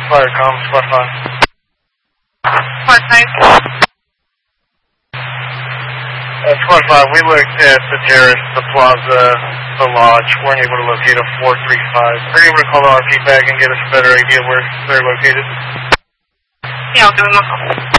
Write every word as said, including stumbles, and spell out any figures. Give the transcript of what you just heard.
Fire comms, squad five. Squad five. Uh, squad five, we looked at the terrace, the plaza, the lodge. Weren't able to locate a four three five. Are you able to call the R P back and get us a better idea where they're located? Yeah, I'll give them a call.